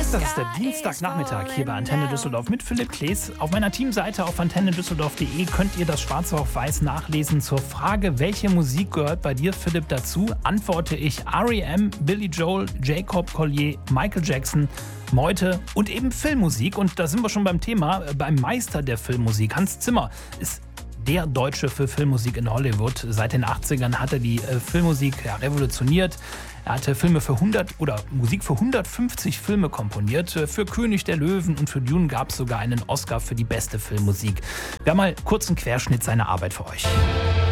Das ist der Dienstagnachmittag hier bei Antenne Düsseldorf mit Philipp Klees. Auf meiner Teamseite auf antennedüsseldorf.de könnt ihr das schwarz auf weiß nachlesen zur Frage, welche Musik gehört bei dir, Philipp, dazu? Antworte ich R.E.M., Billy Joel, Jacob Collier, Michael Jackson, Meute und eben Filmmusik. Und da sind wir schon beim Thema, beim Meister der Filmmusik. Hans Zimmer ist der Deutsche für Filmmusik in Hollywood. Seit den 80ern hat er die Filmmusik revolutioniert. Er hatte Musik für 150 Filme komponiert. Für König der Löwen und für Dune gab es sogar einen Oscar für die beste Filmmusik. Wir haben mal kurz einen Querschnitt seiner Arbeit für euch.